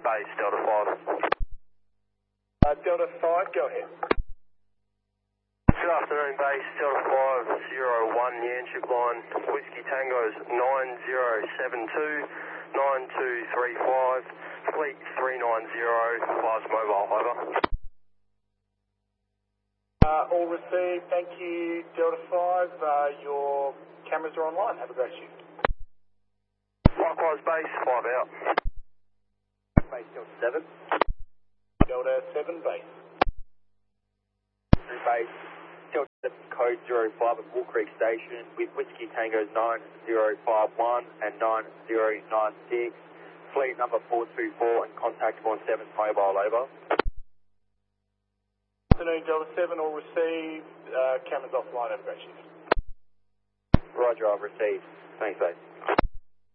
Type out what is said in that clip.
base, Delta 5. Delta 5, go ahead. Good afternoon, base, Delta 501 Yanchuk line, Whiskey Tango's 9072 9235, Fleet 390, Flies Mobile, over. All received, thank you, Delta 5. Your cameras are online. Have a great shift. Likewise, base, 5 out. Base Delta 7. Delta 7, base. Base Delta 7, code 05 at Wool Creek Station with Whiskey Tango's 9051 and 9096. Fleet number 424 and contact on 7 mobile, over. Afternoon, Delta 7, all received. Cameras offline. Have a great shift. Roger, I've received. Thanks, mate.